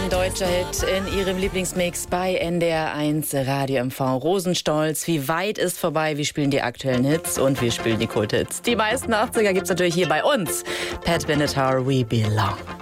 Ein deutscher Hit in Ihrem Lieblingsmix bei NDR1 Radio MV. Rosenstolz, wie weit ist vorbei? Wir spielen die aktuellen Hits und wir spielen die Kulthits. Die meisten 80er gibt's natürlich hier bei uns. Pat Benatar, We Belong.